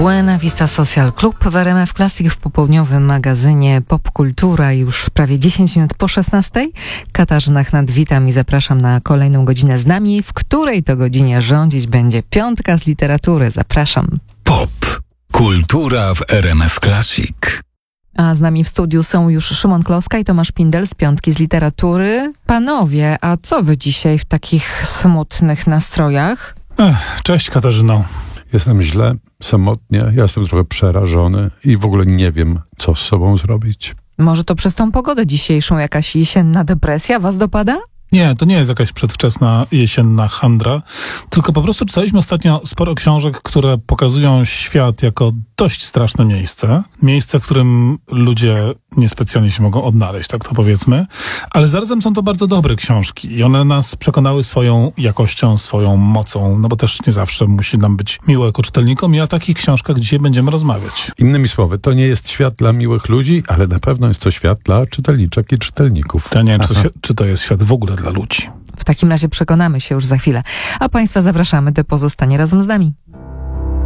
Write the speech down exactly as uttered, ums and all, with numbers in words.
Buena Vista Social Club w R M F Classic w popołudniowym magazynie Popkultura już prawie dziesięć minut po szesnastej. Katarzyna Chnat, witam i zapraszam na kolejną godzinę z nami, w której to godzinie rządzić będzie piątka z literatury. Zapraszam. Pop. Kultura w R M F Classic. A z nami w studiu są już Szymon Kloska i Tomasz Pindel z Piątki z Literatury. Panowie, a co wy dzisiaj w takich smutnych nastrojach? Ech, cześć Katarzyno. Jestem źle, samotnie, ja jestem trochę przerażony i w ogóle nie wiem, co z sobą zrobić. Może to przez tą pogodę dzisiejszą jakaś jesienna depresja was dopada? Nie, to nie jest jakaś przedwczesna jesienna handra, tylko po prostu czytaliśmy ostatnio sporo książek, które pokazują świat jako dość straszne miejsce. Miejsce, w którym ludzie niespecjalnie się mogą odnaleźć, tak to powiedzmy. Ale zarazem są to bardzo dobre książki i one nas przekonały swoją jakością, swoją mocą, no bo też nie zawsze musi nam być miło jako czytelnikom i o takich książkach dzisiaj będziemy rozmawiać. Innymi słowy, to nie jest świat dla miłych ludzi, ale na pewno jest to świat dla czytelniczek i czytelników. Ja nie wiem, czy to, czy to jest świat w ogóle dla ludzi. W takim razie przekonamy się już za chwilę. A państwa zapraszamy do pozostania razem z nami.